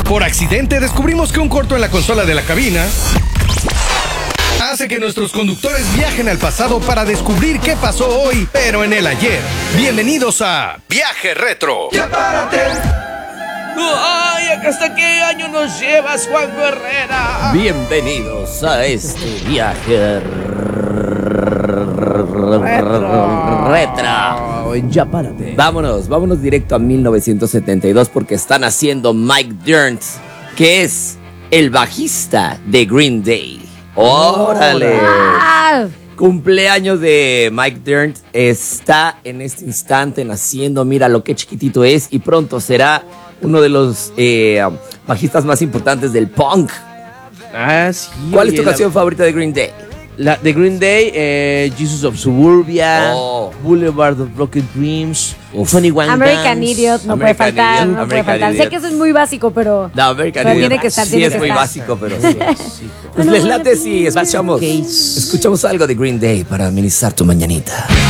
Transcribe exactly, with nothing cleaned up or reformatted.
Por accidente descubrimos que un corto en la consola de la cabina hace que nuestros conductores viajen al pasado para descubrir qué pasó hoy, pero en el ayer. Bienvenidos a Viaje Retro. ¡Ya párate! ¡Ay, hasta qué año nos llevas, Juan Herrera! Bienvenidos a este viaje retro. retro. Ya párate. Vámonos, vámonos directo a mil novecientos setenta y dos porque están haciendo Mike Dirnt, que es el bajista de Green Day. ¡Órale! Ah. Cumpleaños de Mike Dirnt. Está en este instante naciendo. Mira lo que chiquitito es. Y pronto será uno de los eh, bajistas más importantes del punk. Ah, sí. ¿Cuál es tu oye, canción la, favorita de Green Day? La de Green Day, eh, Jesus of Suburbia, Oh. Boulevard of Broken Dreams, Uf. veintiuno American Dance. Idiot, no American puede faltar, Idiot, no puede American faltar. Idiot. Sé que eso es muy básico, pero... No, American Pero Idiot. tiene que estar, Sí, tiene es que muy estar. básico, pero sí. Pues les late si escuchamos, escuchamos algo de Green Day para amenizar tu mañanita.